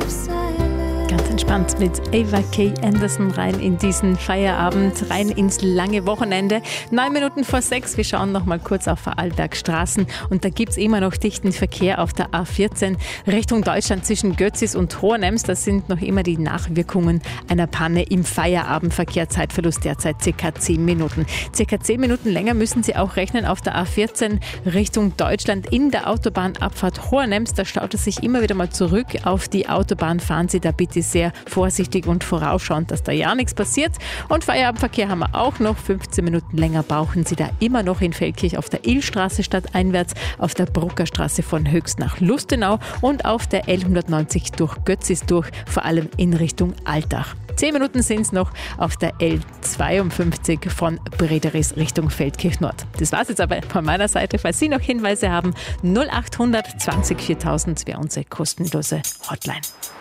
Ganz entspannt mit Ava K. Anderson rein in diesen Feierabend, rein ins lange Wochenende. 9 Minuten vor 6, wir schauen noch mal kurz auf Vorarlbergstraßen und da gibt es immer noch dichten Verkehr auf der A14 Richtung Deutschland zwischen Götzis und Hohenems. Das sind noch immer die Nachwirkungen einer Panne im Feierabendverkehr. Zeitverlust derzeit ca. 10 Minuten. Circa 10 Minuten länger müssen Sie auch rechnen auf der A14 Richtung Deutschland in der Autobahnabfahrt Hohenems. Da staut es sich immer wieder mal zurück auf die Autobahn. Fahren Sie da bitte sehr vorsichtig und vorausschauend, dass da ja nichts passiert. Und Feierabendverkehr haben wir auch noch. 15 Minuten länger brauchen Sie da immer noch in Feldkirch auf der Illstraße stadteinwärts, auf der Bruckerstraße von Höchst nach Lustenau und auf der L190 durch Götzis durch, vor allem in Richtung Altach. 10 Minuten sind es noch auf der L52 von Brederis Richtung Feldkirch Nord. Das war's jetzt aber von meiner Seite. Falls Sie noch Hinweise haben, 0800 20 4000 wäre unsere kostenlose Hotline.